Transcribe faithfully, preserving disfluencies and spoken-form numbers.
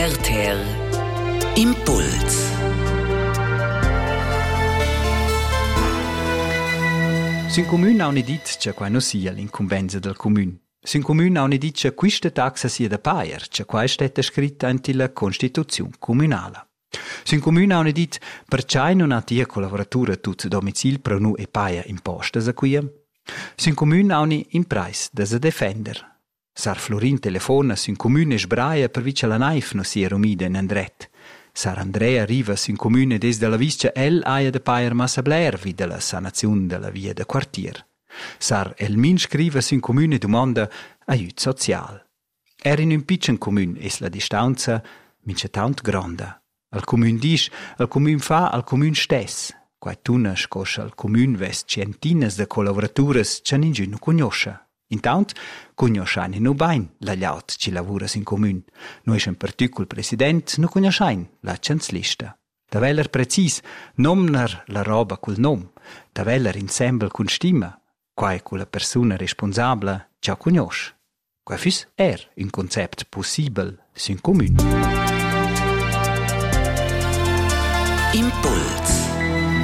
R T R Impuls. Sin comune ha ne dit che qua non sia l'incumbenza del comune. Sin comune ha ne dit che questa taxa sia da paier, che qua è stata scritta anche la Costituzione comunale. Sin comune ha ne dit perciò non ha tia collaboratura tut domicil per nu e paia imposta a qui. Sin comune ha ne in price da se defender. Sar Florin telefona sin comune sbraia per vice la naif no sia romida in andret. Sar Andrea arriva sin comune des della viscia el aia de paier massa bler vi della sanazione della via de quartier. Sar Elmin scrive sin comune domanda aiut social. Er in un piccin comune es la distanza mince tant granda. Al comune dis, al comune fa al comune stess. Quai tuna scoscia al comune vest centines de collaboratures che ninguno conosce. Intant, conosciamo non bene la laut ci lavora in comune. Noi in particolare il presidente non conosciamo la canzlista. Da veller precis nomner la roba col nom, da veller ensemble con stima, quai con la persona responsabile già conosce. Quai fis er un concept possibile in comune. Impuls.